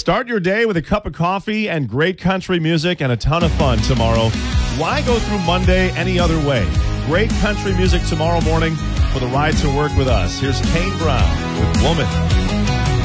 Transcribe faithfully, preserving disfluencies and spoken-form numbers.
Start your day with a cup of coffee and great country music and a ton of fun tomorrow. Why go through Monday any other way? Great country music tomorrow morning for the ride to work with us. Here's Kane Brown with Woman.